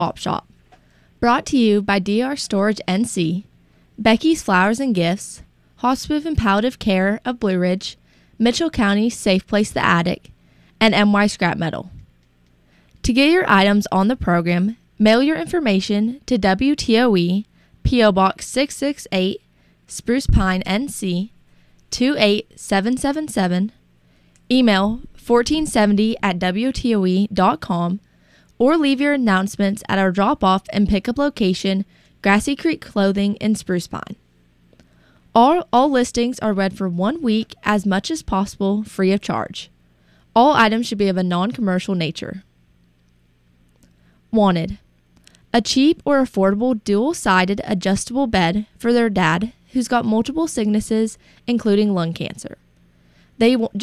Swap Shop. Brought to you by DR Storage NC, Becky's Flowers and Gifts, Hospice and Palliative Care of Blue Ridge, Mitchell County's Safe Place The Attic, and MY Scrap Metal. To get your items on the program, mail your information to WTOE, P.O. Box 668, Spruce Pine, NC, 28777, email 1470@WTOE.com, or leave your announcements at our drop-off and pickup location, Grassy Creek Clothing in Spruce Pine. All listings are read for 1 week as much as possible free of charge. All items should be of a non-commercial nature. Wanted. A cheap or affordable dual-sided adjustable bed for their dad who's got multiple sicknesses, including lung cancer. They